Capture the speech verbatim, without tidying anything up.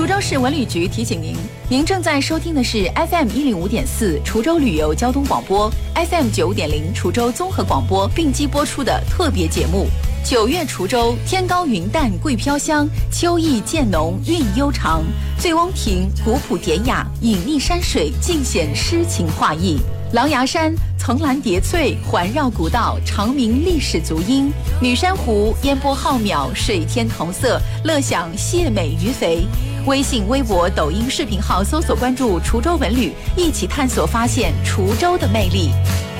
滁州市文旅局提醒您，您正在收听的是 F M 一零五点四滁州旅游交通广播 ，F M 九点零滁州综合广播并机播出的特别节目。九月滁州，天高云淡桂飘香，秋意渐浓韵悠长。醉翁亭古朴典雅，隐匿山水尽显诗情画意。狼牙山层峦叠翠，环绕古道，长鸣历史足音。女山湖烟波浩渺，水天同色，乐享蟹美鱼肥。微信、微博、抖音视频号搜索关注滁州文旅，一起探索发现滁州的魅力。